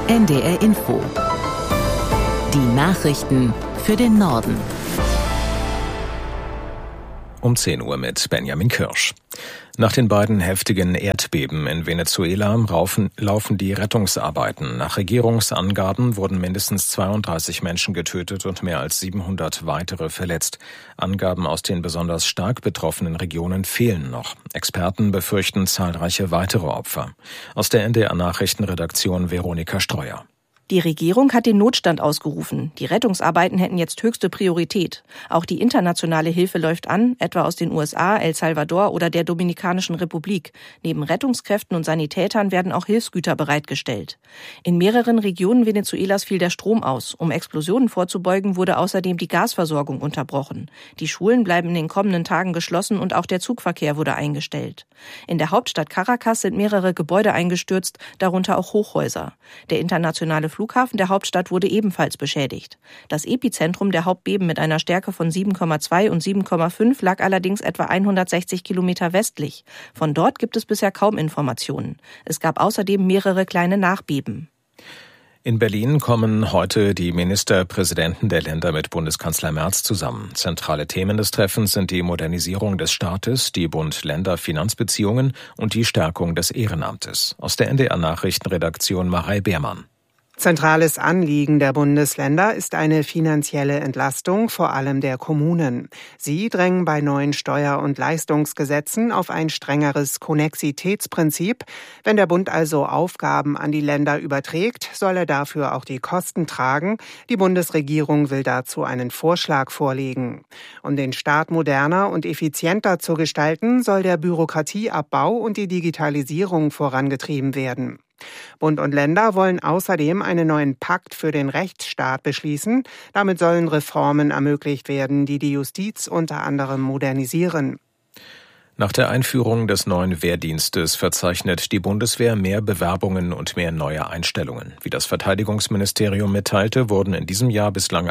NDR Info. Die Nachrichten für den Norden. Um 10 Uhr mit Benjamin Kirsch. Nach den beiden heftigen Erdbeben in Venezuela laufen die Rettungsarbeiten. Nach Regierungsangaben wurden mindestens 32 Menschen getötet und mehr als 700 weitere verletzt. Angaben aus den besonders stark betroffenen Regionen fehlen noch. Experten befürchten zahlreiche weitere Opfer. Aus der NDR-Nachrichtenredaktion Veronika Streuer. Die Regierung hat den Notstand ausgerufen. Die Rettungsarbeiten hätten jetzt höchste Priorität. Auch die internationale Hilfe läuft an, etwa aus den USA, El Salvador oder der Dominikanischen Republik. Neben Rettungskräften und Sanitätern werden auch Hilfsgüter bereitgestellt. In mehreren Regionen Venezuelas fiel der Strom aus. Um Explosionen vorzubeugen, wurde außerdem die Gasversorgung unterbrochen. Die Schulen bleiben in den kommenden Tagen geschlossen und auch der Zugverkehr wurde eingestellt. In der Hauptstadt Caracas sind mehrere Gebäude eingestürzt, darunter auch Hochhäuser. Der internationale Flughafen der Hauptstadt wurde ebenfalls beschädigt. Das Epizentrum der Hauptbeben mit einer Stärke von 7,2 und 7,5 lag allerdings etwa 160 Kilometer westlich. Von dort gibt es bisher kaum Informationen. Es gab außerdem mehrere kleine Nachbeben. In Berlin kommen heute die Ministerpräsidenten der Länder mit Bundeskanzler Merz zusammen. Zentrale Themen des Treffens sind die Modernisierung des Staates, die Bund-Länder-Finanzbeziehungen und die Stärkung des Ehrenamtes. Aus der NDR-Nachrichtenredaktion Marei Beermann. Zentrales Anliegen der Bundesländer ist eine finanzielle Entlastung, vor allem der Kommunen. Sie drängen bei neuen Steuer- und Leistungsgesetzen auf ein strengeres Konnexitätsprinzip. Wenn der Bund also Aufgaben an die Länder überträgt, soll er dafür auch die Kosten tragen. Die Bundesregierung will dazu einen Vorschlag vorlegen. Um den Staat moderner und effizienter zu gestalten, soll der Bürokratieabbau und die Digitalisierung vorangetrieben werden. Bund und Länder wollen außerdem einen neuen Pakt für den Rechtsstaat beschließen. Damit sollen Reformen ermöglicht werden, die die Justiz unter anderem modernisieren. Nach der Einführung des neuen Wehrdienstes verzeichnet die Bundeswehr mehr Bewerbungen und mehr neue Einstellungen. Wie das Verteidigungsministerium mitteilte, wurden in diesem Jahr bislang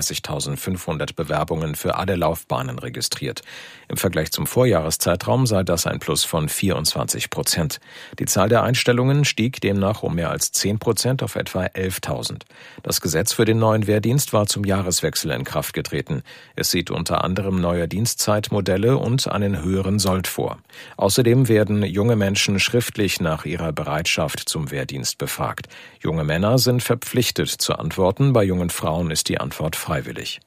38.500 Bewerbungen für alle Laufbahnen registriert. Im Vergleich zum Vorjahreszeitraum sei das ein Plus von 24%. Die Zahl der Einstellungen stieg demnach um mehr als 10% auf etwa 11.000. Das Gesetz für den neuen Wehrdienst war zum Jahreswechsel in Kraft getreten. Es sieht unter anderem neue Dienstzeitmodelle und einen höheren Sold vor. Außerdem werden junge Menschen schriftlich nach ihrer Bereitschaft zum Wehrdienst befragt. Junge Männer sind verpflichtet zu antworten, bei jungen Frauen ist die Antwort freiwillig.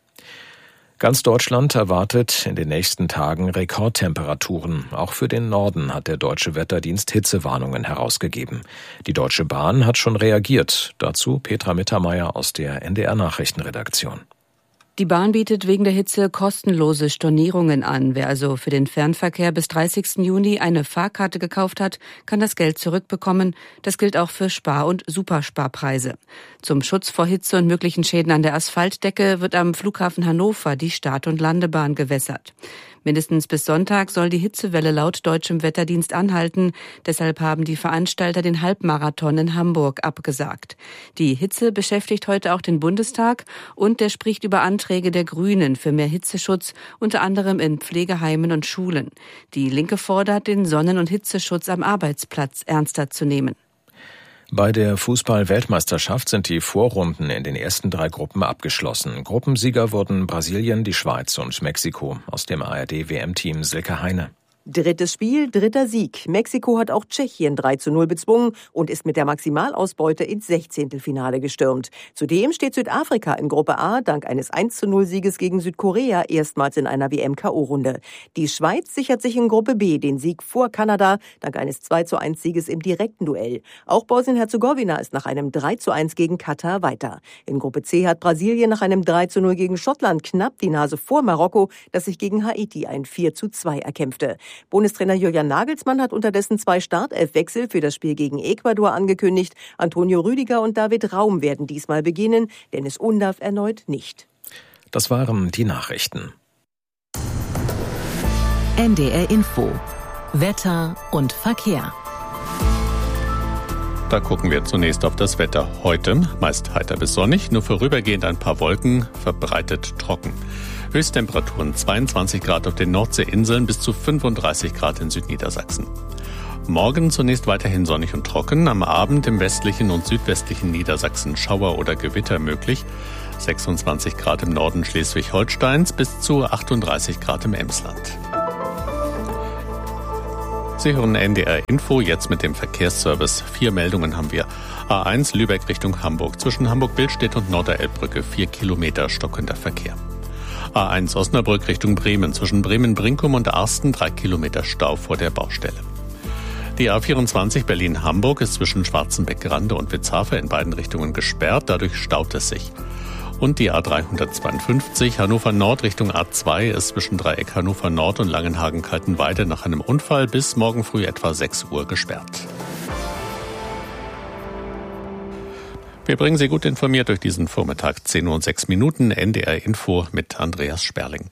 Ganz Deutschland erwartet in den nächsten Tagen Rekordtemperaturen. Auch für den Norden hat der Deutsche Wetterdienst Hitzewarnungen herausgegeben. Die Deutsche Bahn hat schon reagiert. Dazu Petra Mittermeier aus der NDR-Nachrichtenredaktion. Die Bahn bietet wegen der Hitze kostenlose Stornierungen an. Wer also für den Fernverkehr bis 30. Juni eine Fahrkarte gekauft hat, kann das Geld zurückbekommen. Das gilt auch für Spar- und Supersparpreise. Zum Schutz vor Hitze und möglichen Schäden an der Asphaltdecke wird am Flughafen Hannover die Start- und Landebahn gewässert. Mindestens bis Sonntag soll die Hitzewelle laut deutschem Wetterdienst anhalten. Deshalb haben die Veranstalter den Halbmarathon in Hamburg abgesagt. Die Hitze beschäftigt heute auch den Bundestag und der spricht über Anträge der Grünen für mehr Hitzeschutz, unter anderem in Pflegeheimen und Schulen. Die Linke fordert, den Sonnen- und Hitzeschutz am Arbeitsplatz ernster zu nehmen. Bei der Fußball-Weltmeisterschaft sind die Vorrunden in den ersten 3 Gruppen abgeschlossen. Gruppensieger wurden Brasilien, die Schweiz und Mexiko. Aus dem ARD-WM-Team Silke Heine. Drittes Spiel, dritter Sieg. Mexiko hat auch Tschechien 3:0 bezwungen und ist mit der Maximalausbeute ins 16. gestürmt. Zudem steht Südafrika in Gruppe A dank eines 1:0-Sieges gegen Südkorea erstmals in einer WM-KO-Runde. Die Schweiz sichert sich in Gruppe B den Sieg vor Kanada dank eines 2:1-Sieges im direkten Duell. Auch Bosnien-Herzegowina ist nach einem 3:1 gegen Katar weiter. In Gruppe C hat Brasilien nach einem 3:0 gegen Schottland knapp die Nase vor Marokko, das sich gegen Haiti ein 4:2 erkämpfte. Bundestrainer Julian Nagelsmann hat unterdessen 2 Startelfwechsel für das Spiel gegen Ecuador angekündigt. Antonio Rüdiger und David Raum werden diesmal beginnen, Dennis Undaff erneut nicht. Das waren die Nachrichten. NDR Info. Wetter und Verkehr. Da gucken wir zunächst auf das Wetter. Heute meist heiter bis sonnig, nur vorübergehend ein paar Wolken, verbreitet trocken. Höchsttemperaturen 22 Grad auf den Nordseeinseln bis zu 35 Grad in Südniedersachsen. Morgen zunächst weiterhin sonnig und trocken, am Abend im westlichen und südwestlichen Niedersachsen Schauer oder Gewitter möglich. 26 Grad im Norden Schleswig-Holsteins bis zu 38 Grad im Emsland. Sie hören NDR Info, jetzt mit dem Verkehrsservice. 4 Meldungen haben wir. A1 Lübeck Richtung Hamburg. Zwischen Hamburg-Billstedt und Norderelbbrücke 4 Kilometer stockender Verkehr. A1 Osnabrück Richtung Bremen. Zwischen Bremen-Brinkum und Arsten 3 Kilometer Stau vor der Baustelle. Die A24 Berlin-Hamburg ist zwischen Schwarzenbeck-Grande und Witzhafe in beiden Richtungen gesperrt. Dadurch staut es sich. Und die A352 Hannover Nord Richtung A2 ist zwischen Dreieck Hannover Nord und Langenhagen-Kaltenweide nach einem Unfall bis morgen früh etwa 6 Uhr gesperrt. Wir bringen Sie gut informiert durch diesen Vormittag. 10 Uhr und 6 Minuten, NDR Info mit Andreas Sperling.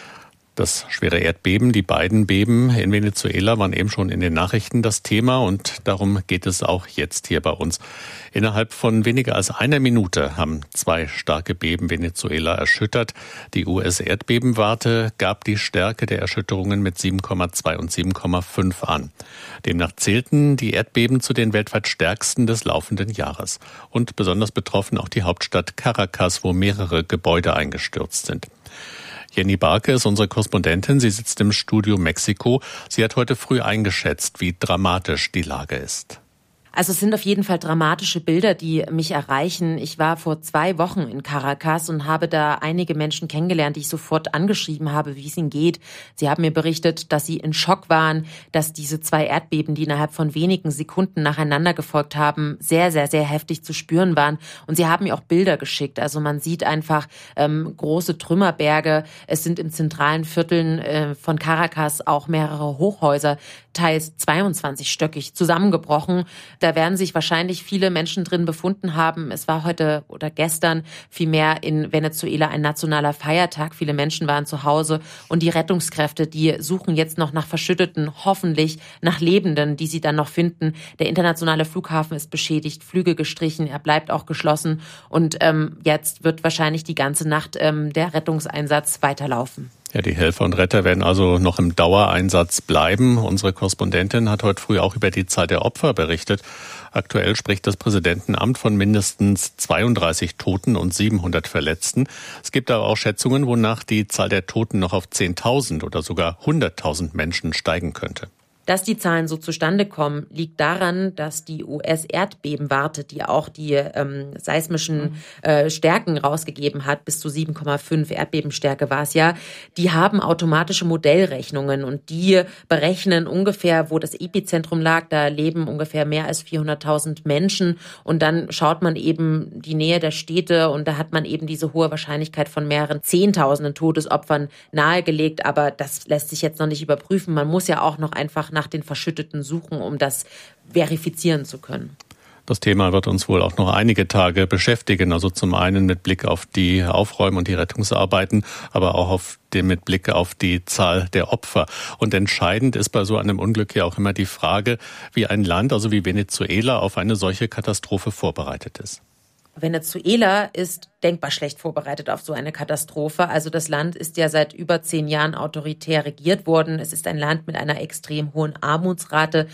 Das schwere Erdbeben, die beiden Beben in Venezuela waren eben schon in den Nachrichten das Thema und darum geht es auch jetzt hier bei uns. Innerhalb von weniger als einer Minute haben 2 starke Beben Venezuela erschüttert. Die US-Erdbebenwarte gab die Stärke der Erschütterungen mit 7,2 und 7,5 an. Demnach zählten die Erdbeben zu den weltweit stärksten des laufenden Jahres. Und besonders betroffen auch die Hauptstadt Caracas, wo mehrere Gebäude eingestürzt sind. Jenny Barke ist unsere Korrespondentin. Sie sitzt im Studio Mexiko. Sie hat heute früh eingeschätzt, wie dramatisch die Lage ist. Also es sind auf jeden Fall dramatische Bilder, die mich erreichen. Ich war vor 2 Wochen in Caracas und habe da einige Menschen kennengelernt, die ich sofort angeschrieben habe, wie es ihnen geht. Sie haben mir berichtet, dass sie in Schock waren, dass diese 2 Erdbeben, die innerhalb von wenigen Sekunden nacheinander gefolgt haben, sehr, sehr, sehr heftig zu spüren waren. Und sie haben mir auch Bilder geschickt. Also man sieht einfach große Trümmerberge. Es sind im zentralen Vierteln von Caracas auch mehrere Hochhäuser, teils 22-stöckig, zusammengebrochen. Da werden sich wahrscheinlich viele Menschen drin befunden haben. Es war heute oder gestern vielmehr in Venezuela ein nationaler Feiertag. Viele Menschen waren zu Hause und die Rettungskräfte, die suchen jetzt noch nach Verschütteten, hoffentlich nach Lebenden, die sie dann noch finden. Der internationale Flughafen ist beschädigt, Flüge gestrichen, er bleibt auch geschlossen und jetzt wird wahrscheinlich die ganze Nacht der Rettungseinsatz weiterlaufen. Ja, die Helfer und Retter werden also noch im Dauereinsatz bleiben. Unsere Korrespondentin hat heute früh auch über die Zahl der Opfer berichtet. Aktuell spricht das Präsidentenamt von mindestens 32 Toten und 700 Verletzten. Es gibt aber auch Schätzungen, wonach die Zahl der Toten noch auf 10.000 oder sogar 100.000 Menschen steigen könnte. Dass die Zahlen so zustande kommen, liegt daran, dass die US-Erdbebenwarte, die auch die seismischen Stärken rausgegeben hat, bis zu 7,5 Erdbebenstärke war es ja, die haben automatische Modellrechnungen und die berechnen ungefähr, wo das Epizentrum lag. Da leben ungefähr mehr als 400.000 Menschen und dann schaut man eben die Nähe der Städte und da hat man eben diese hohe Wahrscheinlichkeit von mehreren Zehntausenden Todesopfern nahegelegt, aber das lässt sich jetzt noch nicht überprüfen. Man muss ja auch noch einfach nach den Verschütteten suchen, um das verifizieren zu können. Das Thema wird uns wohl auch noch einige Tage beschäftigen. Also zum einen mit Blick auf die Aufräum- und die Rettungsarbeiten, aber auch mit Blick auf die Zahl der Opfer. Und entscheidend ist bei so einem Unglück ja auch immer die Frage, wie ein Land, also wie Venezuela, auf eine solche Katastrophe vorbereitet ist. Venezuela ist denkbar schlecht vorbereitet auf so eine Katastrophe. Also das Land ist ja seit über 10 Jahren autoritär regiert worden. Es ist ein Land mit einer extrem hohen Armutsrate.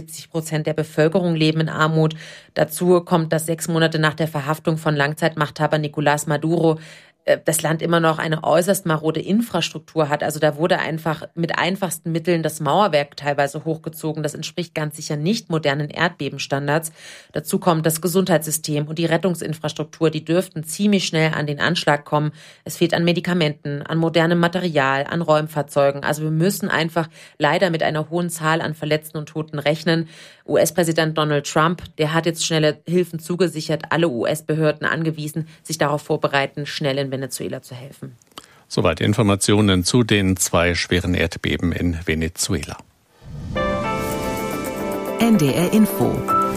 70% der Bevölkerung leben in Armut. Dazu kommt, dass 6 Monate nach der Verhaftung von Langzeitmachthaber Nicolás Maduro das Land immer noch eine äußerst marode Infrastruktur hat. Also da wurde einfach mit einfachsten Mitteln das Mauerwerk teilweise hochgezogen. Das entspricht ganz sicher nicht modernen Erdbebenstandards. Dazu kommt das Gesundheitssystem und die Rettungsinfrastruktur. Die dürften ziemlich schnell an den Anschlag kommen. Es fehlt an Medikamenten, an modernem Material, an Räumfahrzeugen. Also wir müssen einfach leider mit einer hohen Zahl an Verletzten und Toten rechnen. US-Präsident Donald Trump, der hat jetzt schnelle Hilfen zugesichert, alle US-Behörden angewiesen, sich darauf vorbereiten, schnell in Venezuela zu helfen. Soweit Informationen zu den 2 schweren Erdbeben in Venezuela. NDR Info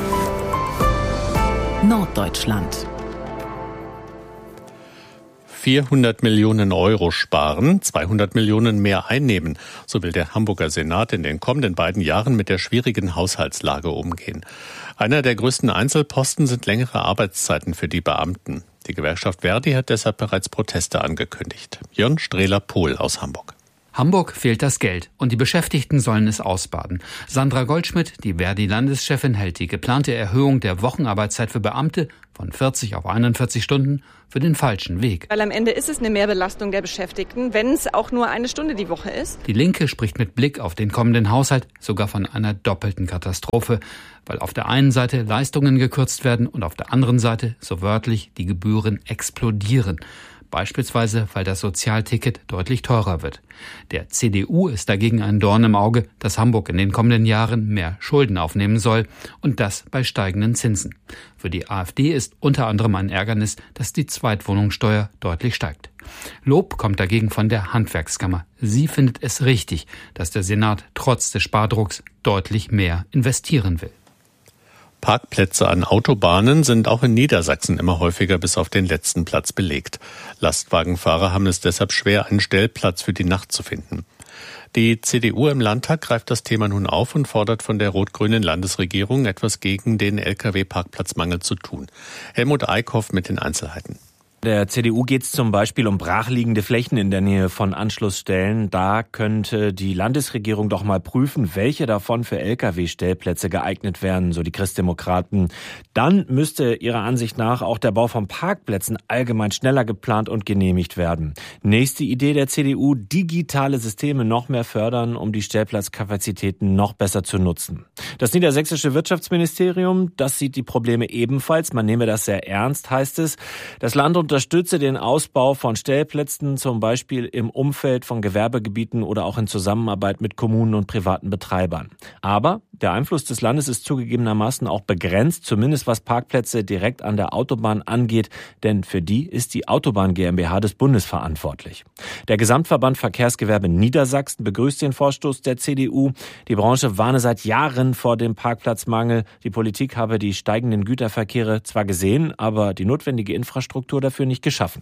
Norddeutschland. 400 Millionen Euro sparen, 200 Millionen mehr einnehmen. So will der Hamburger Senat in den kommenden beiden Jahren mit der schwierigen Haushaltslage umgehen. Einer der größten Einzelposten sind längere Arbeitszeiten für die Beamten. Die Gewerkschaft Verdi hat deshalb bereits Proteste angekündigt. Jörn Strehler-Pohl aus Hamburg. Hamburg fehlt das Geld und die Beschäftigten sollen es ausbaden. Sandra Goldschmidt, die Verdi-Landeschefin, hält die geplante Erhöhung der Wochenarbeitszeit für Beamte von 40 auf 41 Stunden für den falschen Weg. Weil am Ende ist es eine Mehrbelastung der Beschäftigten, wenn es auch nur eine Stunde die Woche ist. Die Linke spricht mit Blick auf den kommenden Haushalt sogar von einer doppelten Katastrophe, weil auf der einen Seite Leistungen gekürzt werden und auf der anderen Seite, so wörtlich, die Gebühren explodieren. Beispielsweise, weil das Sozialticket deutlich teurer wird. Der CDU ist dagegen ein Dorn im Auge, dass Hamburg in den kommenden Jahren mehr Schulden aufnehmen soll und das bei steigenden Zinsen. Für die AfD ist unter anderem ein Ärgernis, dass die Zweitwohnungssteuer deutlich steigt. Lob kommt dagegen von der Handwerkskammer. Sie findet es richtig, dass der Senat trotz des Spardrucks deutlich mehr investieren will. Parkplätze an Autobahnen sind auch in Niedersachsen immer häufiger bis auf den letzten Platz belegt. Lastwagenfahrer haben es deshalb schwer, einen Stellplatz für die Nacht zu finden. Die CDU im Landtag greift das Thema nun auf und fordert von der rot-grünen Landesregierung, etwas gegen den Lkw-Parkplatzmangel zu tun. Helmut Eickhoff mit den Einzelheiten. Der CDU geht es zum Beispiel um brachliegende Flächen in der Nähe von Anschlussstellen. Da könnte die Landesregierung doch mal prüfen, welche davon für Lkw-Stellplätze geeignet wären, so die Christdemokraten. Dann müsste ihrer Ansicht nach auch der Bau von Parkplätzen allgemein schneller geplant und genehmigt werden. Nächste Idee der CDU, digitale Systeme noch mehr fördern, um die Stellplatzkapazitäten noch besser zu nutzen. Das niedersächsische Wirtschaftsministerium, das sieht die Probleme ebenfalls. Man nehme das sehr ernst, heißt es. Das Land unterstütze den Ausbau von Stellplätzen, zum Beispiel im Umfeld von Gewerbegebieten oder auch in Zusammenarbeit mit Kommunen und privaten Betreibern. Aber der Einfluss des Landes ist zugegebenermaßen auch begrenzt, zumindest was Parkplätze direkt an der Autobahn angeht, denn für die ist die Autobahn GmbH des Bundes verantwortlich. Der Gesamtverband Verkehrsgewerbe Niedersachsen begrüßt den Vorstoß der CDU. Die Branche warne seit Jahren vor dem Parkplatzmangel. Die Politik habe die steigenden Güterverkehre zwar gesehen, aber die notwendige Infrastruktur dafür nicht geschaffen.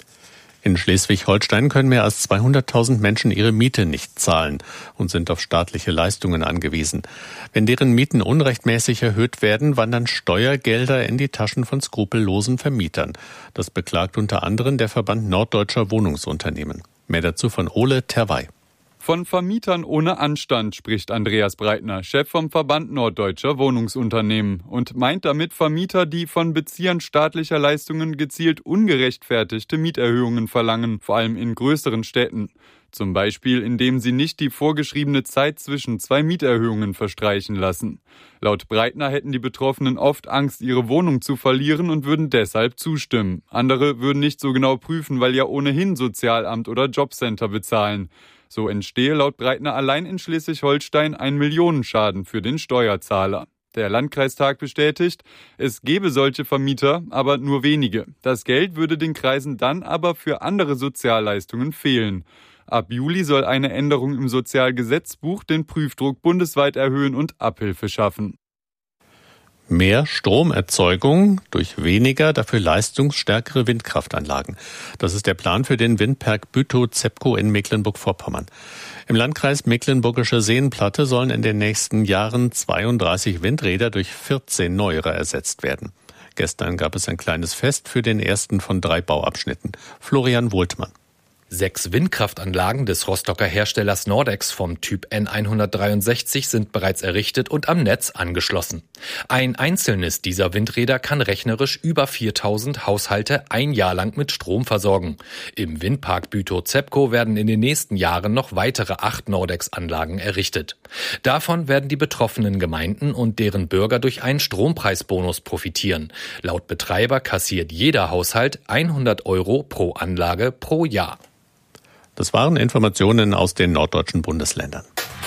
In Schleswig-Holstein können mehr als 200.000 Menschen ihre Miete nicht zahlen und sind auf staatliche Leistungen angewiesen. Wenn deren Mieten unrechtmäßig erhöht werden, wandern Steuergelder in die Taschen von skrupellosen Vermietern. Das beklagt unter anderem der Verband Norddeutscher Wohnungsunternehmen. Mehr dazu von Ole Terwey. Von Vermietern ohne Anstand spricht Andreas Breitner, Chef vom Verband Norddeutscher Wohnungsunternehmen, und meint damit Vermieter, die von Beziehern staatlicher Leistungen gezielt ungerechtfertigte Mieterhöhungen verlangen, vor allem in größeren Städten. Zum Beispiel, indem sie nicht die vorgeschriebene Zeit zwischen 2 Mieterhöhungen verstreichen lassen. Laut Breitner hätten die Betroffenen oft Angst, ihre Wohnung zu verlieren und würden deshalb zustimmen. Andere würden nicht so genau prüfen, weil ja ohnehin Sozialamt oder Jobcenter bezahlen. So entstehe laut Breitner allein in Schleswig-Holstein ein Millionenschaden für den Steuerzahler. Der Landkreistag bestätigt, es gebe solche Vermieter, aber nur wenige. Das Geld würde den Kreisen dann aber für andere Sozialleistungen fehlen. Ab Juli soll eine Änderung im Sozialgesetzbuch den Prüfdruck bundesweit erhöhen und Abhilfe schaffen. Mehr Stromerzeugung durch weniger, dafür leistungsstärkere Windkraftanlagen. Das ist der Plan für den Windpark Bütow-Zepco in Mecklenburg-Vorpommern. Im Landkreis Mecklenburgische Seenplatte sollen in den nächsten Jahren 32 Windräder durch 14 neuere ersetzt werden. Gestern gab es ein kleines Fest für den ersten von 3 Bauabschnitten. Florian Wohltmann. 6 Windkraftanlagen des Rostocker Herstellers Nordex vom Typ N163 sind bereits errichtet und am Netz angeschlossen. Ein einzelnes dieser Windräder kann rechnerisch über 4000 Haushalte ein Jahr lang mit Strom versorgen. Im Windpark Bütow-Zepco werden in den nächsten Jahren noch weitere 8 Nordex-Anlagen errichtet. Davon werden die betroffenen Gemeinden und deren Bürger durch einen Strompreisbonus profitieren. Laut Betreiber kassiert jeder Haushalt 100 € pro Anlage pro Jahr. Das waren Informationen aus den norddeutschen Bundesländern.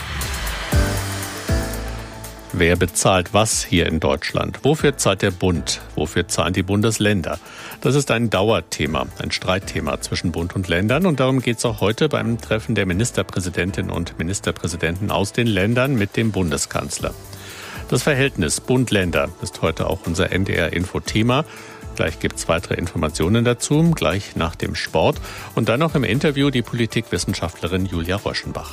Wer bezahlt was hier in Deutschland? Wofür zahlt der Bund? Wofür zahlen die Bundesländer? Das ist ein Dauerthema, ein Streitthema zwischen Bund und Ländern. Und darum geht es auch heute beim Treffen der Ministerpräsidentinnen und Ministerpräsidenten aus den Ländern mit dem Bundeskanzler. Das Verhältnis Bund-Länder ist heute auch unser NDR-Info-Thema. Gleich gibt es weitere Informationen dazu, gleich nach dem Sport. Und dann noch im Interview die Politikwissenschaftlerin Julia Röschenbach.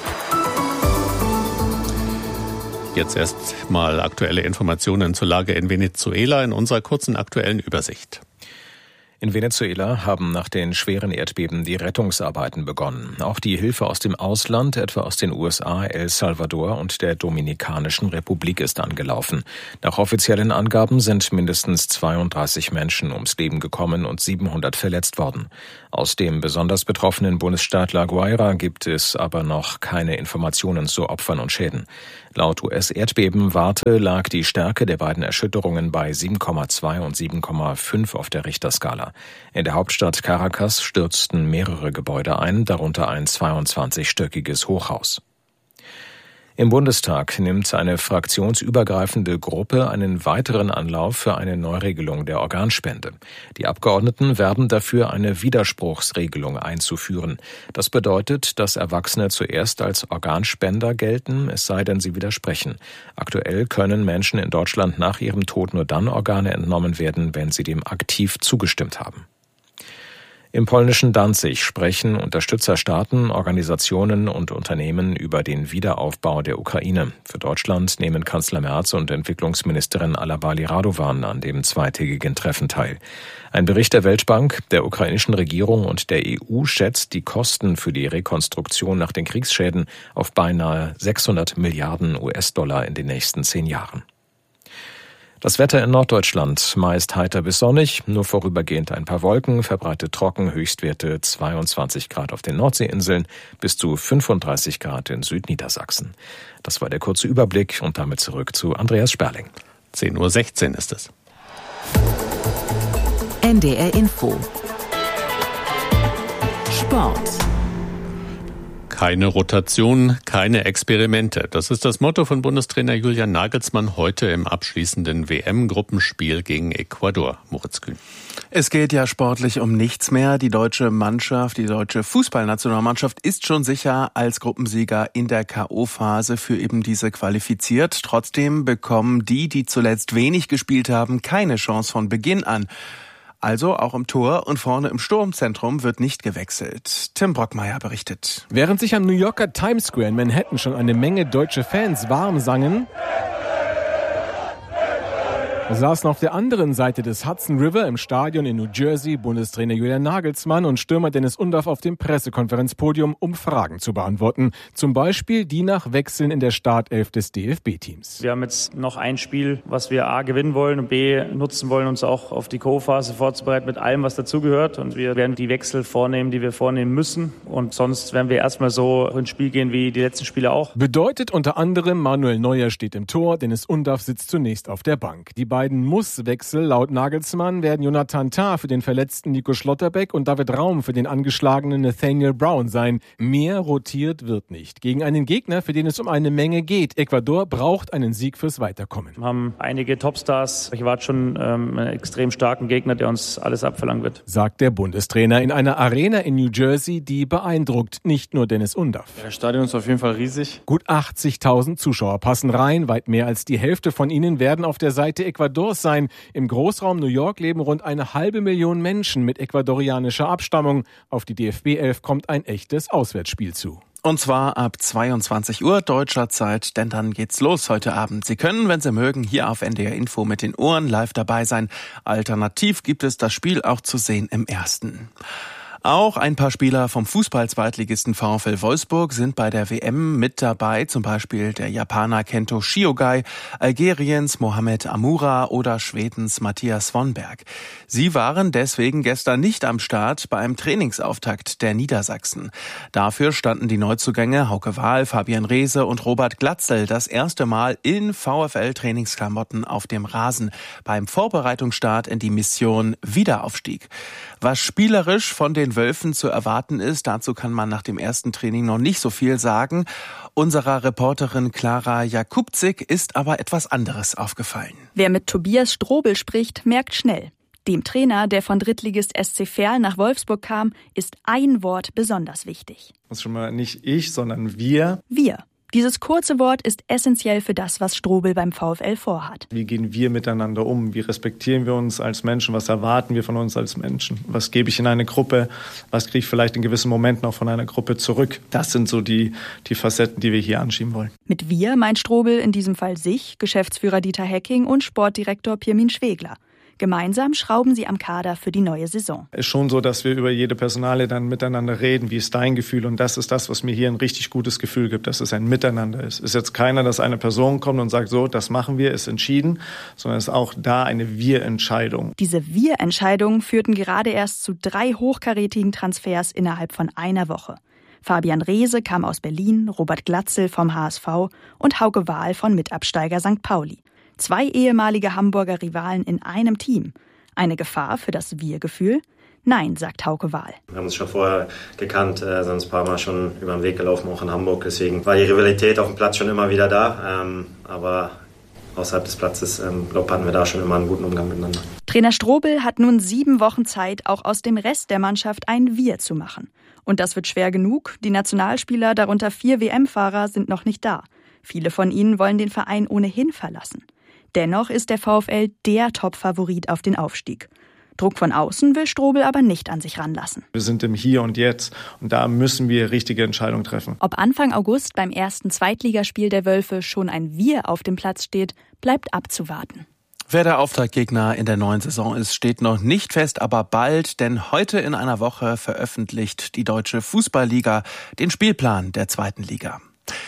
Jetzt erst mal aktuelle Informationen zur Lage in Venezuela in unserer kurzen aktuellen Übersicht. In Venezuela haben nach den schweren Erdbeben die Rettungsarbeiten begonnen. Auch die Hilfe aus dem Ausland, etwa aus den USA, El Salvador und der Dominikanischen Republik, ist angelaufen. Nach offiziellen Angaben sind mindestens 32 Menschen ums Leben gekommen und 700 verletzt worden. Aus dem besonders betroffenen Bundesstaat La Guaira gibt es aber noch keine Informationen zu Opfern und Schäden. Laut US-Erdbebenwarte lag die Stärke der beiden Erschütterungen bei 7,2 und 7,5 auf der Richterskala. In der Hauptstadt Caracas stürzten mehrere Gebäude ein, darunter ein 22-stöckiges Hochhaus. Im Bundestag nimmt eine fraktionsübergreifende Gruppe einen weiteren Anlauf für eine Neuregelung der Organspende. Die Abgeordneten werben dafür, eine Widerspruchsregelung einzuführen. Das bedeutet, dass Erwachsene zuerst als Organspender gelten, es sei denn, sie widersprechen. Aktuell können Menschen in Deutschland nach ihrem Tod nur dann Organe entnommen werden, wenn sie dem aktiv zugestimmt haben. Im polnischen Danzig sprechen Unterstützerstaaten, Organisationen und Unternehmen über den Wiederaufbau der Ukraine. Für Deutschland nehmen Kanzler Merz und Entwicklungsministerin Alabali Radovan an dem zweitägigen Treffen teil. Ein Bericht der Weltbank, der ukrainischen Regierung und der EU schätzt die Kosten für die Rekonstruktion nach den Kriegsschäden auf beinahe 600 Milliarden US-Dollar in den nächsten 10 Jahren. Das Wetter in Norddeutschland meist heiter bis sonnig, nur vorübergehend ein paar Wolken, verbreitet trocken, Höchstwerte 22 Grad auf den Nordseeinseln bis zu 35 Grad in Südniedersachsen. Das war der kurze Überblick und damit zurück zu Andreas Sperling. 10:16 Uhr ist es. NDR Info. Sport. Keine Rotation, keine Experimente. Das ist das Motto von Bundestrainer Julian Nagelsmann heute im abschließenden WM-Gruppenspiel gegen Ecuador. Moritz Kühn. Es geht ja sportlich um nichts mehr. Die deutsche Mannschaft, die deutsche Fußballnationalmannschaft ist schon sicher als Gruppensieger in der K.O.-Phase für eben diese qualifiziert. Trotzdem bekommen die zuletzt wenig gespielt haben, keine Chance von Beginn an. Also auch im Tor und vorne im Sturmzentrum wird nicht gewechselt. Tim Brockmeier berichtet. Während sich am New Yorker Times Square in Manhattan schon eine Menge deutsche Fans warm sangen, saßen auf der anderen Seite des Hudson River im Stadion in New Jersey Bundestrainer Julian Nagelsmann und Stürmer Dennis Undaff auf dem Pressekonferenzpodium, um Fragen zu beantworten. Zum Beispiel die nach Wechseln in der Startelf des DFB-Teams. Wir haben jetzt noch ein Spiel, was wir A gewinnen wollen und B nutzen wollen, uns auch auf die Co-Phase vorzubereiten mit allem, was dazugehört. Und wir werden die Wechsel vornehmen, die wir vornehmen müssen. Und sonst werden wir erstmal so ins Spiel gehen wie die letzten Spiele auch. Bedeutet unter anderem, Manuel Neuer steht im Tor, Dennis Undaff sitzt zunächst auf der Bank. Die beiden Muss-Wechsel laut Nagelsmann werden Jonathan Tah für den verletzten Nico Schlotterbeck und David Raum für den angeschlagenen Nathaniel Brown sein. Mehr rotiert wird nicht. Gegen einen Gegner, für den es um eine Menge geht. Ecuador braucht einen Sieg fürs Weiterkommen. Wir haben einige Topstars. Ich erwarte schon einen extrem starken Gegner, der uns alles abverlangen wird. Sagt der Bundestrainer in einer Arena in New Jersey, die beeindruckt nicht nur Dennis Undaff. Das Stadion ist auf jeden Fall riesig. Gut 80.000 Zuschauer passen rein. Weit mehr als die Hälfte von ihnen werden auf der Seite Ecuadors sein. Im Großraum New York leben rund 500.000 Menschen mit ecuadorianischer Abstammung. Auf die DFB-11 kommt ein echtes Auswärtsspiel zu. Und zwar ab 22 Uhr deutscher Zeit, denn dann geht's los heute Abend. Sie können, wenn Sie mögen, hier auf NDR Info mit den Ohren live dabei sein. Alternativ gibt es das Spiel auch zu sehen im Ersten. Auch ein paar Spieler vom Fußball-Zweitligisten VfL Wolfsburg sind bei der WM mit dabei, zum Beispiel der Japaner Kento Shiogai, Algeriens Mohamed Amoura oder Schwedens Matthias Wonnberg. Sie waren deswegen gestern nicht am Start bei einem Trainingsauftakt der Niedersachsen. Dafür standen die Neuzugänge Hauke Wahl, Fabian Reese und Robert Glatzel das erste Mal in VfL-Trainingsklamotten auf dem Rasen beim Vorbereitungsstart in die Mission Wiederaufstieg. Was spielerisch von den Wölfen zu erwarten ist, dazu kann man nach dem ersten Training noch nicht so viel sagen. Unserer Reporterin Clara Jakubczyk ist aber etwas anderes aufgefallen. Wer mit Tobias Strobel spricht, merkt schnell. Dem Trainer, der von Drittligist SC Verl nach Wolfsburg kam, ist ein Wort besonders wichtig. Das ist schon mal nicht ich, sondern wir. Wir. Dieses kurze Wort ist essentiell für das, was Strobel beim VfL vorhat. Wie gehen wir miteinander um? Wie respektieren wir uns als Menschen? Was erwarten wir von uns als Menschen? Was gebe ich in eine Gruppe? Was kriege ich vielleicht in gewissen Momenten auch von einer Gruppe zurück? Das sind so die Facetten, die wir hier anschieben wollen. Mit wir meint Strobel in diesem Fall sich, Geschäftsführer Dieter Hecking und Sportdirektor Pirmin Schwegler. Gemeinsam schrauben sie am Kader für die neue Saison. Es ist schon so, dass wir über jede Personalie dann miteinander reden. Wie ist dein Gefühl? Und das ist das, was mir hier ein richtig gutes Gefühl gibt, dass es ein Miteinander ist. Es ist jetzt keiner, dass eine Person kommt und sagt, so, das machen wir, ist entschieden, sondern es ist auch da eine Wir-Entscheidung. Diese Wir-Entscheidungen führten gerade erst zu 3 hochkarätigen Transfers innerhalb von einer Woche. Fabian Reese kam aus Berlin, Robert Glatzel vom HSV und Hauke Wahl von Mitabsteiger St. Pauli. 2 ehemalige Hamburger Rivalen in einem Team. Eine Gefahr für das Wir-Gefühl? Nein, sagt Hauke Wahl. Wir haben uns schon vorher gekannt, sind uns ein paar Mal schon über den Weg gelaufen, auch in Hamburg. Deswegen war die Rivalität auf dem Platz schon immer wieder da. Aber außerhalb des Platzes, hatten wir da schon immer einen guten Umgang miteinander. Trainer Strobel hat nun 7 Wochen Zeit, auch aus dem Rest der Mannschaft ein Wir zu machen. Und das wird schwer genug. Die Nationalspieler, darunter 4 WM-Fahrer, sind noch nicht da. Viele von ihnen wollen den Verein ohnehin verlassen. Dennoch ist der VfL der Top-Favorit auf den Aufstieg. Druck von außen will Strobel aber nicht an sich ranlassen. Wir sind im Hier und Jetzt und da müssen wir richtige Entscheidungen treffen. Ob Anfang August beim ersten Zweitligaspiel der Wölfe schon ein Wir auf dem Platz steht, bleibt abzuwarten. Wer der Auftaktgegner in der neuen Saison ist, steht noch nicht fest, aber bald, denn heute in einer Woche veröffentlicht die Deutsche Fußballliga den Spielplan der 2. Liga.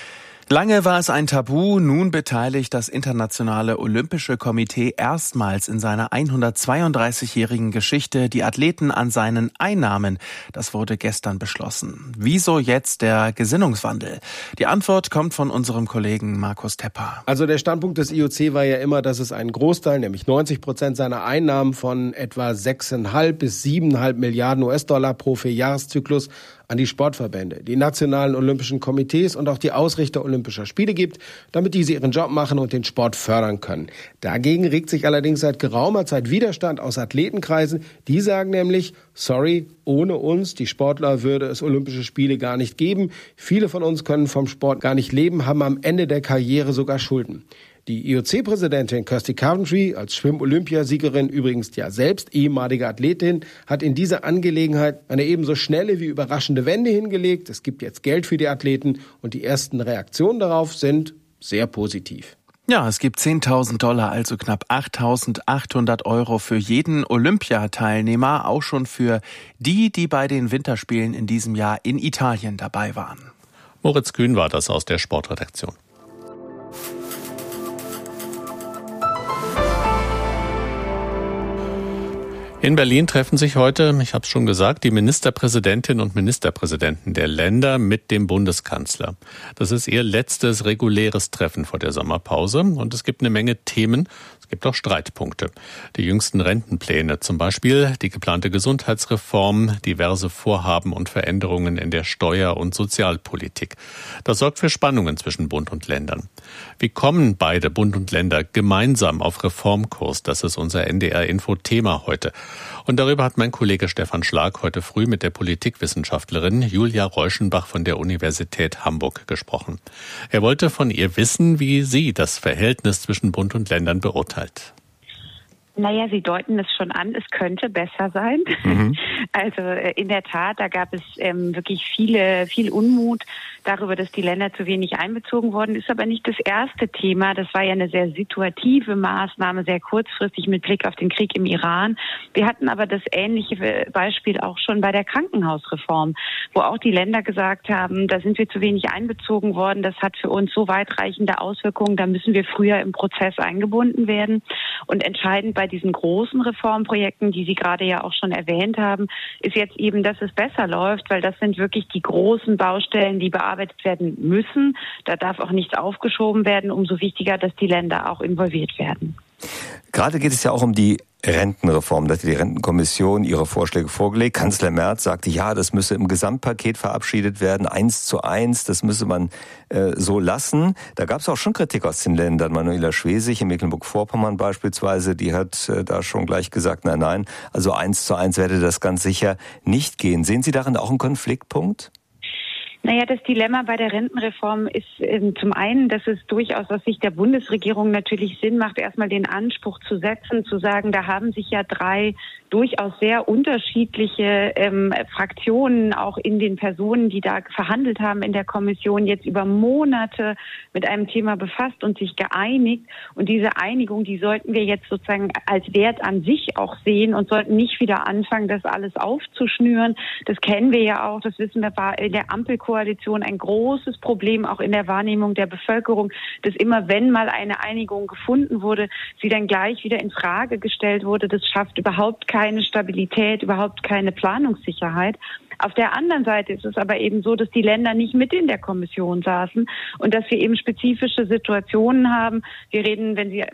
Lange war es ein Tabu, nun beteiligt das Internationale Olympische Komitee erstmals in seiner 132-jährigen Geschichte die Athleten an seinen Einnahmen. Das wurde gestern beschlossen. Wieso jetzt der Gesinnungswandel? Die Antwort kommt von unserem Kollegen Markus Tepper. Also der Standpunkt des IOC war ja immer, dass es einen Großteil, nämlich 90% seiner Einnahmen von etwa 6,5 bis 7,5 Milliarden US-Dollar pro 4-Jahreszyklus an die Sportverbände, die nationalen olympischen Komitees und auch die Ausrichter olympischer Spiele gibt, damit diese ihren Job machen und den Sport fördern können. Dagegen regt sich allerdings seit geraumer Zeit Widerstand aus Athletenkreisen. Die sagen nämlich, sorry, ohne uns, die Sportler, würde es Olympische Spiele gar nicht geben. Viele von uns können vom Sport gar nicht leben, haben am Ende der Karriere sogar Schulden. Die IOC-Präsidentin Kirsty Coventry, als Schwimm-Olympiasiegerin übrigens ja selbst ehemalige Athletin, hat in dieser Angelegenheit eine ebenso schnelle wie überraschende Wende hingelegt. Es gibt jetzt Geld für die Athleten und die ersten Reaktionen darauf sind sehr positiv. Ja, es gibt $10.000, also knapp 8.800 € für jeden Olympiateilnehmer, auch schon für die bei den Winterspielen in diesem Jahr in Italien dabei waren. Moritz Kühn war das aus der Sportredaktion. In Berlin treffen sich heute, ich habe es schon gesagt, die Ministerpräsidentinnen und Ministerpräsidenten der Länder mit dem Bundeskanzler. Das ist ihr letztes reguläres Treffen vor der Sommerpause und es gibt eine Menge Themen. Es gibt auch Streitpunkte. Die jüngsten Rentenpläne zum Beispiel, die geplante Gesundheitsreform, diverse Vorhaben und Veränderungen in der Steuer- und Sozialpolitik. Das sorgt für Spannungen zwischen Bund und Ländern. Wie kommen beide Bund und Länder gemeinsam auf Reformkurs? Das ist unser NDR-Info-Thema heute. Und darüber hat mein Kollege Stefan Schlag heute früh mit der Politikwissenschaftlerin Julia Reuschenbach von der Universität Hamburg gesprochen. Er wollte von ihr wissen, wie sie das Verhältnis zwischen Bund und Ländern beurteilt. Naja, Sie deuten es schon an, es könnte besser sein. Mhm. Also in der Tat, da gab es wirklich viel Unmut darüber, dass die Länder zu wenig einbezogen worden ist, aber nicht das erste Thema. Das war ja eine sehr situative Maßnahme, sehr kurzfristig mit Blick auf den Krieg im Iran. Wir hatten aber das ähnliche Beispiel auch schon bei der Krankenhausreform, wo auch die Länder gesagt haben, da sind wir zu wenig einbezogen worden. Das hat für uns so weitreichende Auswirkungen, da müssen wir früher im Prozess eingebunden werden. Und entscheidend bei diesen großen Reformprojekten, die Sie gerade ja auch schon erwähnt haben, ist jetzt eben, dass es besser läuft, weil das sind wirklich die großen Baustellen, die bearbeitet werden müssen. Da darf auch nichts aufgeschoben werden. Umso wichtiger, dass die Länder auch involviert werden. Gerade geht es ja auch um die Rentenreform. Da hat die Rentenkommission ihre Vorschläge vorgelegt. Kanzler Merz sagte, ja, das müsse im Gesamtpaket verabschiedet werden, 1:1, das müsse man so lassen. Da gab es auch schon Kritik aus den Ländern. Manuela Schwesig in Mecklenburg-Vorpommern beispielsweise, die hat da schon gleich gesagt, nein, also 1:1 werde das ganz sicher nicht gehen. Sehen Sie darin auch einen Konfliktpunkt? Naja, das Dilemma bei der Rentenreform ist zum einen, dass es durchaus aus Sicht der Bundesregierung natürlich Sinn macht, erstmal den Anspruch zu setzen, zu sagen, da haben sich ja 3 durchaus sehr unterschiedliche Fraktionen, auch in den Personen, die da verhandelt haben in der Kommission, jetzt über Monate mit einem Thema befasst und sich geeinigt. Und diese Einigung, die sollten wir jetzt sozusagen als Wert an sich auch sehen und sollten nicht wieder anfangen, das alles aufzuschnüren. Das kennen wir ja auch, das wissen wir, war in der Ampelkoalition ein großes Problem, auch in der Wahrnehmung der Bevölkerung, dass immer, wenn mal eine Einigung gefunden wurde, sie dann gleich wieder in Frage gestellt wurde. Das schafft überhaupt keine Stabilität, überhaupt keine Planungssicherheit. Auf der anderen Seite ist es aber eben so, dass die Länder nicht mit in der Kommission saßen und dass wir eben spezifische Situationen haben. Wir reden, wenn Sie